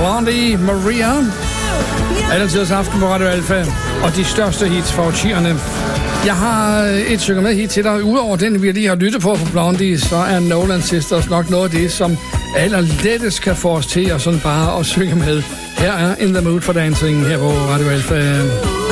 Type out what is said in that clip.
Blondie, Maria. Altidens aften på Radio Alfa. Og de største hits for årtierne. Jeg har et stykke med hit til dig. Udover den, vi lige har lyttet på Blondie, så er Nolan Sisters nok noget af det, som allerlettest kan få os til at sådan bare at synge med. Her er In the Mood for Dancing her på Radio Alfa.